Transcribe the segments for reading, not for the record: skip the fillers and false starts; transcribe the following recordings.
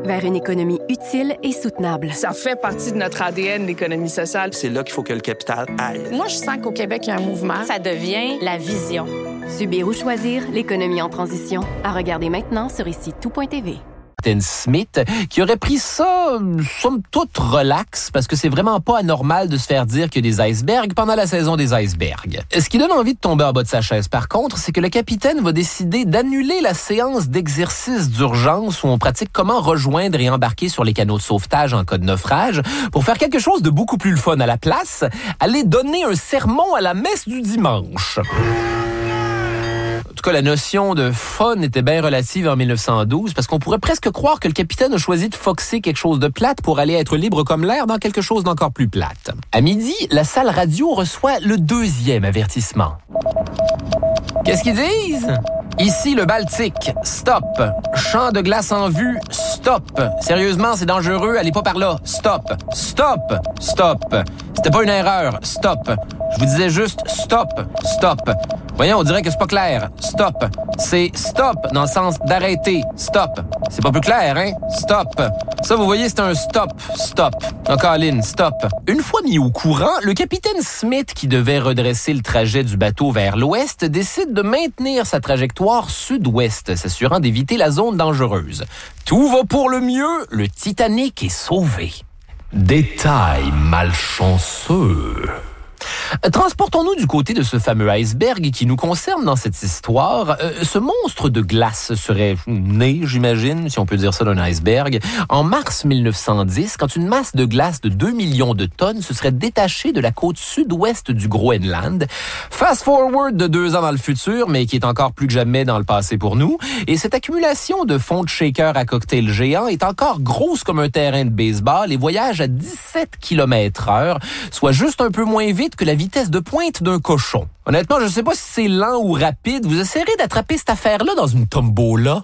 vers une économie utile et soutenable. Ça fait partie de notre ADN, l'économie sociale. C'est là qu'il faut que le capital aille. Moi, je sens qu'au Québec, il y a un mouvement. Ça devient la vision. Subir ou choisir l'économie en transition. À regarder maintenant sur ici-tout.tv. Smith, qui aurait pris ça, somme toute, relax, parce que c'est vraiment pas anormal de se faire dire qu'il y a des icebergs pendant la saison des icebergs. Ce qui donne envie de tomber en bas de sa chaise, par contre, c'est que le capitaine va décider d'annuler la séance d'exercice d'urgence où on pratique comment rejoindre et embarquer sur les canaux de sauvetage en cas de naufrage, pour faire quelque chose de beaucoup plus le fun à la place, aller donner un sermon à la messe du dimanche. En tout cas, la notion de fun était bien relative en 1912 parce qu'on pourrait presque croire que le capitaine a choisi de foxer quelque chose de plate pour aller être libre comme l'air dans quelque chose d'encore plus plate. À midi, la salle radio reçoit le 2e avertissement. Qu'est-ce qu'ils disent? Ici, le Baltique. Stop. Champ de glace en vue. Stop. Sérieusement, c'est dangereux. Allez pas par là. Stop. Stop. Stop. C'était pas une erreur. Stop. Je vous disais juste stop. Stop. Voyons, on dirait que c'est pas clair. Stop. C'est stop dans le sens d'arrêter. Stop. C'est pas plus clair, hein? Stop. Ça, vous voyez, c'est un stop. Stop. Donc, Colin, stop. Une fois mis au courant, le capitaine Smith, qui devait redresser le trajet du bateau vers l'ouest, décide de maintenir sa trajectoire sud-ouest, s'assurant d'éviter la zone dangereuse. Tout va pour le mieux. Le Titanic est sauvé. Détail malchanceux. Transportons-nous du côté de ce fameux iceberg qui nous concerne dans cette histoire. Ce monstre de glace serait né, j'imagine, si on peut dire ça d'un iceberg, en mars 1910, quand une masse de glace de 2 millions de tonnes se serait détachée de la côte sud-ouest du Groenland. Fast forward de 2 ans dans le futur, mais qui est encore plus que jamais dans le passé pour nous. Et cette accumulation de fonds de shaker à cocktail géant est encore grosse comme un terrain de baseball et voyage à 17 km/h, soit juste un peu moins vite que la vitesse de pointe d'un cochon. Honnêtement, je sais pas si c'est lent ou rapide. Vous essayerez d'attraper cette affaire-là dans une tombola.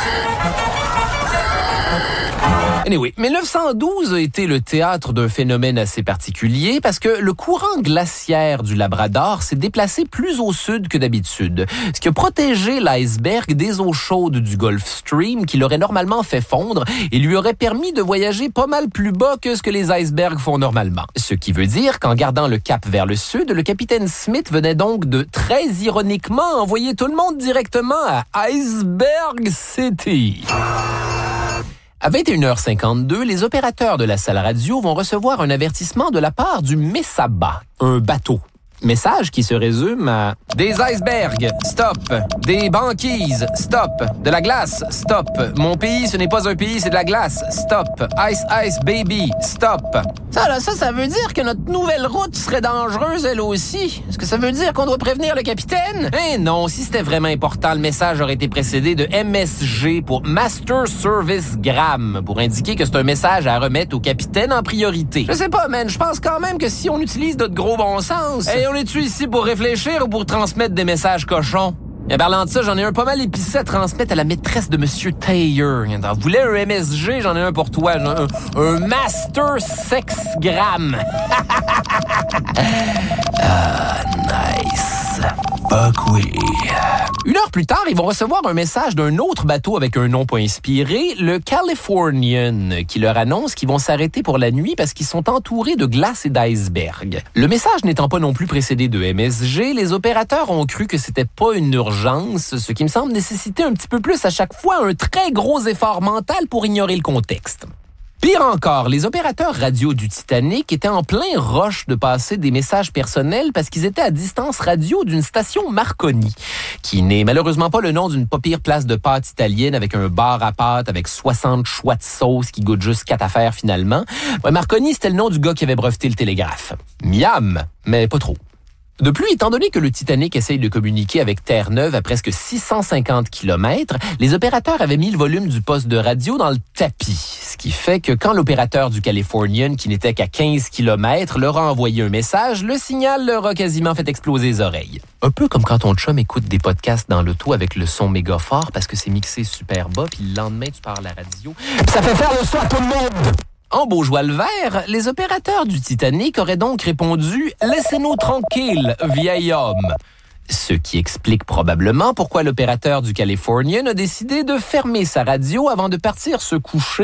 Anyway, 1912 a été le théâtre d'un phénomène assez particulier parce que le courant glaciaire du Labrador s'est déplacé plus au sud que d'habitude, ce qui a protégé l'iceberg des eaux chaudes du Gulf Stream qui l'aurait normalement fait fondre et lui aurait permis de voyager pas mal plus bas que ce que les icebergs font normalement. Ce qui veut dire qu'en gardant le cap vers le sud, le capitaine Smith venait donc de, très ironiquement, envoyer tout le monde directement à Iceberg City. À 21h52, les opérateurs de la salle radio vont recevoir un avertissement de la part du Mesaba, un bateau. Message qui se résume à « Des icebergs, stop. Des banquises, stop. De la glace, stop. Mon pays, ce n'est pas un pays, c'est de la glace, stop. Ice, ice, baby, stop. » Ça veut dire que notre nouvelle route serait dangereuse, elle aussi. Est-ce que ça veut dire qu'on doit prévenir le capitaine? Eh non, si c'était vraiment important, le message aurait été précédé de MSG pour Master Service Gram, pour indiquer que c'est un message à remettre au capitaine en priorité. Je sais pas, man, je pense quand même que si on utilise notre gros bon sens... Hey, on est-tu ici pour réfléchir ou pour transmettre des messages cochons? Et parlant de ça, j'en ai un pas mal épicé à transmettre à la maîtresse de Monsieur Taylor. Vous voulez un MSG? J'en ai un pour toi. Un Master Sexgram. Ah, nice. Fuck oui. 1 heure plus tard, ils vont recevoir un message d'un autre bateau avec un nom pas inspiré, le Californian, qui leur annonce qu'ils vont s'arrêter pour la nuit parce qu'ils sont entourés de glace et d'iceberg. Le message n'étant pas non plus précédé de MSG, les opérateurs ont cru que c'était pas une urgence, ce qui me semble nécessiter un petit peu plus à chaque fois un très gros effort mental pour ignorer le contexte. Pire encore, les opérateurs radio du Titanic étaient en plein rush de passer des messages personnels parce qu'ils étaient à distance radio d'une station Marconi, qui n'est malheureusement pas le nom d'une pas pire place de pâtes italienne avec un bar à pâtes avec 60 choix de sauce qui goûtent juste 4 affaires finalement. Ouais, Marconi, c'était le nom du gars qui avait breveté le télégraphe. Miam, mais pas trop. De plus, étant donné que le Titanic essaye de communiquer avec Terre-Neuve à presque 650 km, les opérateurs avaient mis le volume du poste de radio dans le tapis. Ce qui fait que quand l'opérateur du Californian, qui n'était qu'à 15 km, leur a envoyé un message, le signal leur a quasiment fait exploser les oreilles. Un peu comme quand ton chum écoute des podcasts dans l'auto avec le son méga fort parce que c'est mixé super bas, puis le lendemain, tu pars à la radio. Ça fait faire le son à tout le monde! En Beaujois-le-Vert, les opérateurs du Titanic auraient donc répondu « Laissez-nous tranquilles, vieil homme ». Ce qui explique probablement pourquoi l'opérateur du Californian a décidé de fermer sa radio avant de partir se coucher